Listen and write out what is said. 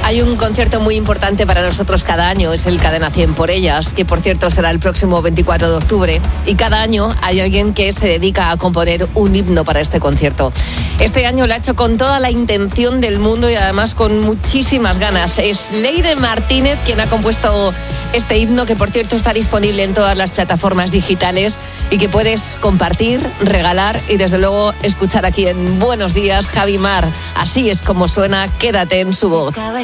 Hay un concierto muy importante para nosotros cada año, es el Cadena 100 por ellas, que por cierto será el próximo 24 de octubre. Y cada año hay alguien que se dedica a componer un himno para este concierto. Este año lo ha hecho con toda la intención del mundo y además con muchísimas ganas. Es Leire Martínez quien ha compuesto este himno, que por cierto está disponible en todas las plataformas digitales y que puedes compartir, regalar y desde luego escuchar aquí en Buenos Días, Javi Mar. Así es como suena, quédate en su voz.